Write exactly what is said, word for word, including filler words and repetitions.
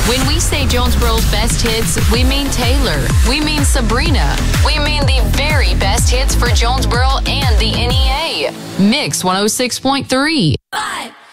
When we say Jonesboro's best hits, we mean Taylor. We mean Sabrina. We mean the very best hits for Jonesboro and the N E A. Mix one oh six point three. Five.